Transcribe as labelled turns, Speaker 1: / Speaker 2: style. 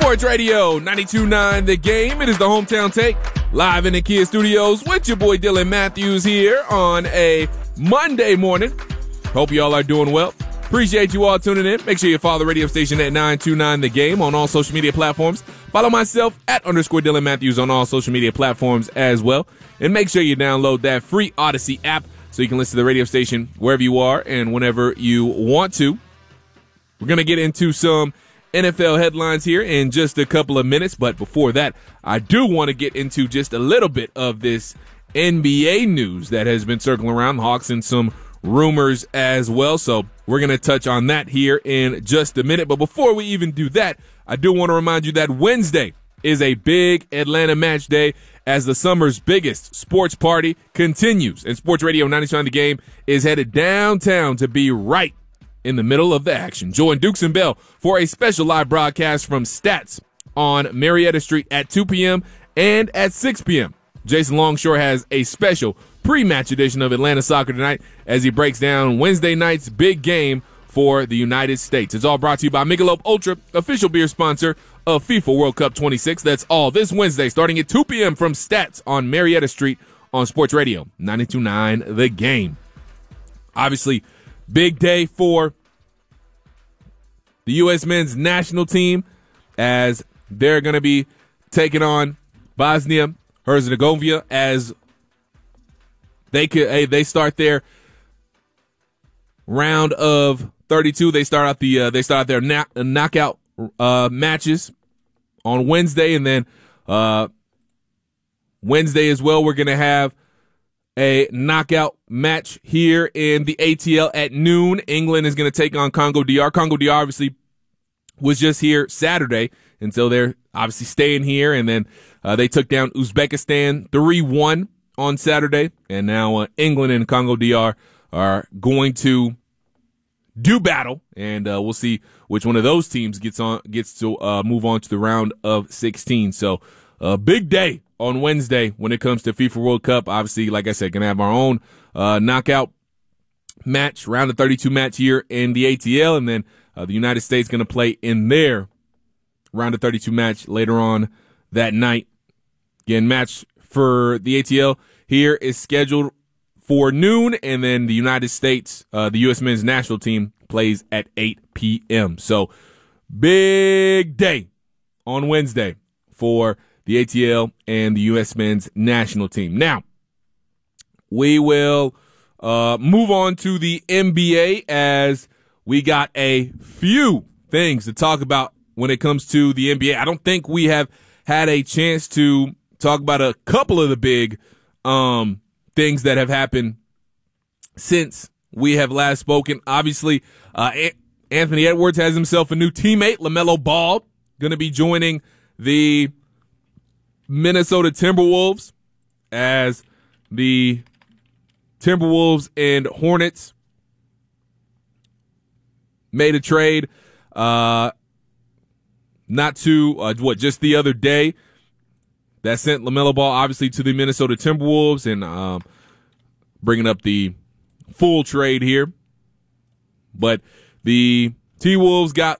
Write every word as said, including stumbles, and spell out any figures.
Speaker 1: Sports Radio ninety-two point nine The Game. It is the Hometown Take, live in the Kia Studios with your boy Dylan Matthews here on a Monday morning. Hope you all are doing well. Appreciate you all tuning in. Make sure you follow the radio station at nine two nine The Game on all social media platforms. Follow myself at underscore Dylan Matthews on all social media platforms as well. And make sure you download that free Odyssey app so you can listen to the radio station wherever you are and whenever you want to. We're going to get into some N F L headlines here in just a couple of minutes. But before that, I do want to get into just a little bit of this N B A news that has been circling around, Hawks, and some rumors as well. So we're going to touch on that here in just a minute. But before we even do that, I do want to remind you that Wednesday is a big Atlanta match day as the summer's biggest sports party continues. And Sports Radio ninety-two point nine The Game is headed downtown to be right in the middle of the action. Join Dukes and Bell for a special live broadcast from Stats on Marietta Street at two p.m. and at six p.m. Jason Longshore has a special pre-match edition of Atlanta Soccer tonight as he breaks down Wednesday night's big game for the United States. It's all brought to you by Michelob Ultra, official beer sponsor of FIFA World Cup twenty-six. That's all this Wednesday starting at two p.m. from Stats on Marietta Street on Sports Radio ninety-two point nine The Game. Obviously, big day for the U S men's national team as they're going to be taking on Bosnia Herzegovina as they could hey, they start their round of thirty-two. They start out the uh, they start out their na- knockout uh, matches on Wednesday, and then uh, Wednesday as well. We're going to have a knockout match here in the A T L at noon. England is going to take on Congo D R. Congo D R obviously was just here Saturday, and so they're obviously staying here. And then uh, they took down Uzbekistan three one on Saturday, and now uh, England and Congo D R are going to do battle, and uh, we'll see which one of those teams gets on gets to uh, move on to the round of sixteen. So a big day on Wednesday when it comes to FIFA World Cup. Obviously, like I said, going to have our own uh, knockout match, round of thirty-two match here in the A T L, and then uh, the United States going to play in their round of thirty-two match later on that night. Again, match for the A T L here is scheduled for noon, and then the United States, uh, the U S men's national team, plays at eight p.m. So big day on Wednesday for the A T L and the U S men's national team. Now, we will uh, move on to the N B A as we got a few things to talk about when it comes to the N B A. I don't think we have had a chance to talk about a couple of the big um, things that have happened since we have last spoken. Obviously, uh, Anthony Edwards has himself a new teammate, LaMelo Ball, going to be joining the Minnesota Timberwolves as the Timberwolves and Hornets made a trade uh, not too, uh, what, just the other day that sent LaMelo Ball obviously to the Minnesota Timberwolves, and um, bringing up the full trade here. But the T-Wolves got